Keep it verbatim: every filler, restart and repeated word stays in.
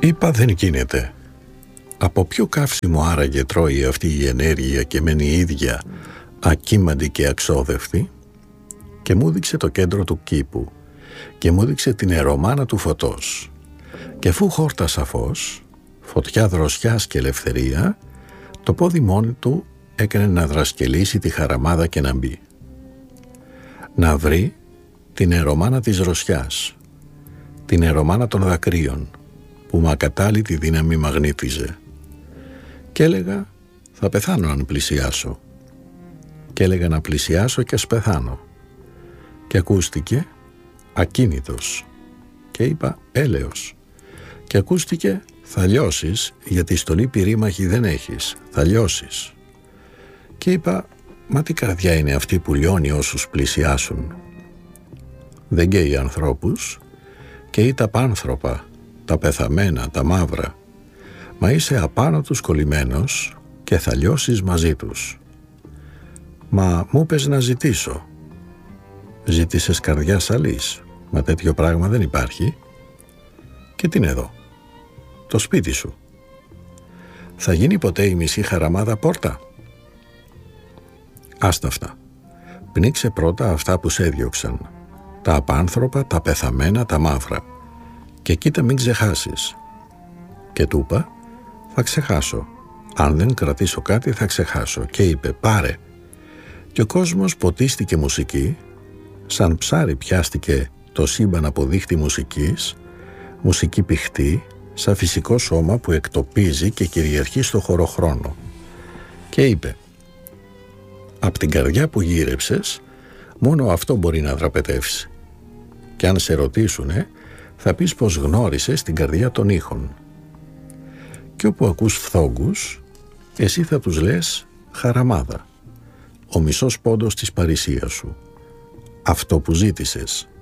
Είπα δεν γίνεται. Από ποιο καύσιμο άραγε τρώει αυτή η ενέργεια και μένει η ίδια ακίμαντη και αξόδευτη? Και μου δείξε το κέντρο του κήπου και μου δείξε την ερωμάνα του φωτός. Και αφού χόρτασα φως, φωτιά δροσιάς και ελευθερία, το πόδι μόνη του έκανε να δρασκελίσει τη χαραμάδα και να μπει. Να βρει την ερωμάνα της δροσιάς, την ερωμάνα των δακρύων, που με ακατάλητη δύναμη μαγνήτιζε. Και έλεγα θα πεθάνω αν πλησιάσω. Και έλεγα να πλησιάσω και ας πεθάνω. Και ακούστηκε ακίνητος. Και είπα έλεος. Και ακούστηκε θα λιώσεις, γιατί στολή πυρήμαχη δεν έχεις, θα λιώσεις. Και είπα μα τι καρδιά είναι αυτή που λιώνει όσους πλησιάσουν? Δεν καίει ανθρώπους, καίει τα πάνθρωπα, τα πεθαμένα, τα μαύρα. Μα είσαι απάνω τους κολλημένος και θα λιώσεις μαζί τους. Μα μου πες να ζητήσω. Ζήτησες καρδιάς αλής, μα τέτοιο πράγμα δεν υπάρχει. Και τι είναι εδώ? Το σπίτι σου. Θα γίνει ποτέ η μισή χαραμάδα πόρτα? Άστα αυτά. Πνίξε πρώτα αυτά που σε έδιωξαν. Τα απάνθρωπα, τα πεθαμένα, τα μαύρα. Και κοίτα μην ξεχάσεις. Και του είπα θα ξεχάσω. Αν δεν κρατήσω κάτι θα ξεχάσω. Και είπε πάρε. Και ο κόσμος ποτίστηκε μουσική, σαν ψάρι πιάστηκε το σύμπαν από δίχτυ μουσικής, μουσική πηχτή, σαν φυσικό σώμα που εκτοπίζει και κυριαρχεί στο χωροχρόνο. Και είπε «Απ' την καρδιά που γύρεψες, μόνο αυτό μπορεί να δραπετεύσει. Και αν σε ρωτήσουνε, θα πεις πως γνώρισες την καρδιά των ήχων. Και όπου ακούς φθόγκους, εσύ θα τους λες χαραμάδα, ο μισός πόντος της παρησίας σου, αυτό που ζήτησες».